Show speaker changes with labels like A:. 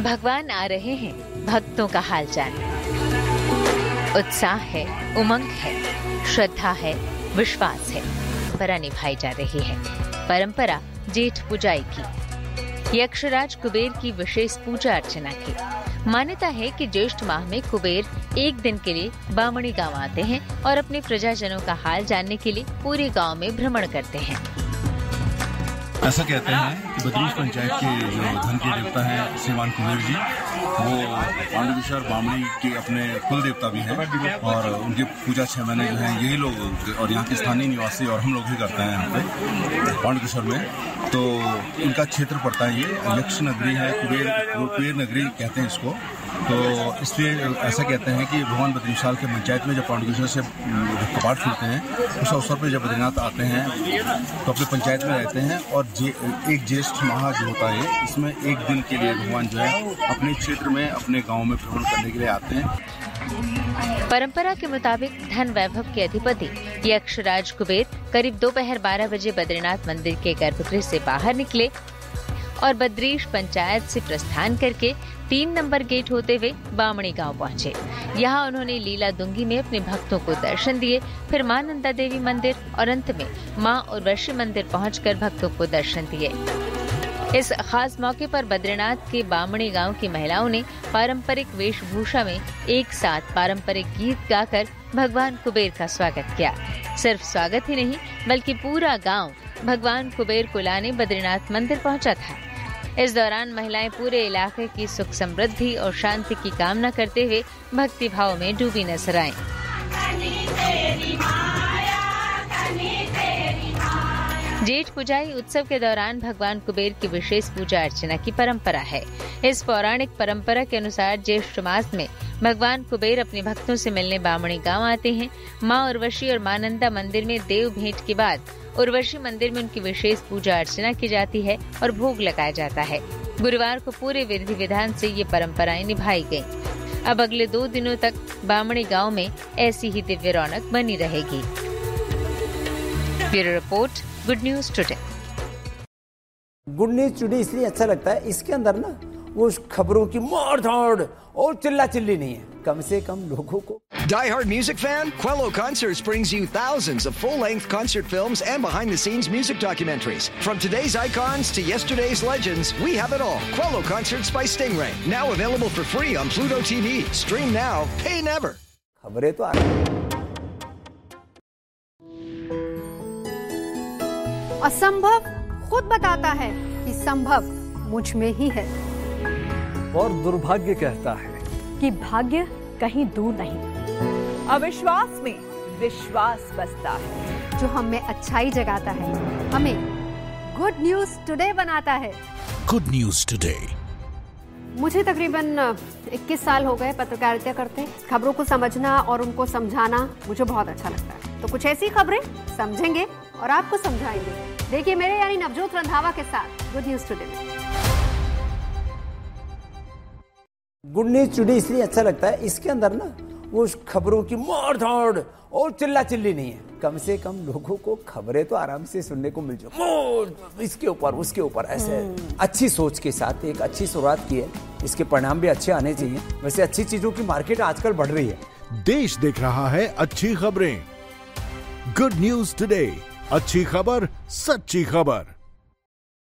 A: भगवान आ रहे हैं भक्तों का हाल जानने। उत्साह है, उमंग है, श्रद्धा है, विश्वास है। परंपरा निभाई जा रही है। परंपरा जेठ पुजाई की, यक्षराज कुबेर की विशेष पूजा अर्चना की। मान्यता है कि ज्येष्ठ माह में कुबेर एक दिन के लिए बामणी गांव आते हैं और अपने प्रजाजनों का हाल जानने के लिए पूरे गांव में भ्रमण करते हैं।
B: ऐसा कहते हैं कि बद्रीश पंचायत के जो धन के देवता हैं श्रीमान कुबेर जी, वो पांडुकेश्वर बामणी के अपने कुल देवता भी हैं और उनकी पूजा 6 महीने जो है यही लोग और यहाँ के स्थानीय निवासी और हम लोग भी करते हैं यहाँ पे पांडुकेश्वर में। तो इनका क्षेत्र पड़ता है, ये यक्ष नगरी है, कुबेर नगरी कहते हैं इसको। तो इसलिए ऐसा कहते हैं कि भगवान बद्रीशाल के पंचायत में जब पांडुकेश्वर से कपाट खुलते हैं उस अवसर पर जब बद्रीनाथ आते हैं तो अपने पंचायत में रहते हैं और एक ज्येष्ठ माह जो होता है इसमें एक दिन के लिए भगवान जो है अपने क्षेत्र में अपने गांव में भ्रमण करने के लिए आते हैं।
A: परंपरा के मुताबिक धन वैभव के अधिपति यक्षराज कुबेर करीब दोपहर 12 बजे बद्रीनाथ मंदिर के गर्भगृह से बाहर निकले और बद्रीश पंचायत से प्रस्थान करके 3 नंबर गेट होते हुए बामणी गांव पहुंचे। यहां उन्होंने लीला दुंगी में अपने भक्तों को दर्शन दिए, फिर मां नंदा देवी मंदिर और अंत में मां उर्वशी मंदिर पहुंचकर भक्तों को दर्शन दिए। इस खास मौके पर बद्रीनाथ के बामणी गांव की महिलाओं ने पारंपरिक वेशभूषा में एक साथ पारंपरिक गीत गाकर भगवान कुबेर का स्वागत किया। सिर्फ स्वागत ही नहीं बल्कि पूरा गांव भगवान कुबेर को लाने बद्रीनाथ मंदिर पहुंचा था। इस दौरान महिलाएं पूरे इलाके की सुख समृद्धि और शांति की कामना करते हुए भक्ति भाव में डूबी नजर आईं। जेठ पुजाई उत्सव के दौरान भगवान कुबेर की विशेष पूजा अर्चना की परंपरा है। इस पौराणिक परंपरा के अनुसार ज्येष्ठ मास में भगवान कुबेर अपने भक्तों से मिलने बामणी गांव आते हैं। मां उर्वशी और मां नंदा मंदिर में देव भेंट के बाद उर्वशी मंदिर में उनकी विशेष पूजा अर्चना की जाती है और भोग लगाया जाता है। गुरुवार को पूरे विधि विधान से ये परंपराएं निभाई गयी। अब अगले 2 दिनों तक बामणी गांव में ऐसी ही दिव्य रौनक बनी रहेगी। Bureau report, good news today.
C: Good news today इसलिए अच्छा लगता है, इसके अंदर ना वो खबरों की मार धाड़ और चिल्ला चिल्ली नहीं है, कम से कम लोगों को।
D: Die Hard music fan? Quello Concerts brings you thousands of full-length concert films and behind-the-scenes music documentaries. From today's icons to yesterday's legends, we have it all. Quello Concerts by Stingray. Now available for free on Pluto TV. Stream now, pay never.
C: खबरें तो आ रही हैं।
E: असंभव खुद बताता है कि संभव मुझ में ही है,
F: और दुर्भाग्य कहता है
G: कि भाग्य कहीं दूर नहीं। अविश्वास में विश्वास बसता है,
E: जो हम में अच्छाई जगाता है, हमें गुड न्यूज टुडे बनाता है।
H: Good news today.
E: मुझे तकरीबन 21 साल हो गए पत्रकारिता करते। खबरों को समझना और उनको समझाना मुझे बहुत अच्छा लगता है। तो कुछ ऐसी खबरें समझेंगे और आपको समझाएंगे। देखिए मेरे यानी नवजोत रंधावा के साथ गुड न्यूज टुडे में।
C: गुड न्यूज टुडे इसलिए अच्छा लगता है, इसके अंदर ना वो खबरों की मार धाड़ और चिल्ला चिल्ली नहीं है, कम से कम लोगों को खबरें तो आराम से सुनने को मिल जाए। इसके ऊपर उसके ऊपर ऐसे अच्छी सोच के साथ एक अच्छी शुरुआत की है, इसके परिणाम भी अच्छे आने चाहिए। वैसे अच्छी चीजों की मार्केट आजकल बढ़ रही है।
H: देश देख रहा है अच्छी खबरें। गुड न्यूज टुडे, अच्छी खबर, सच्ची खबर।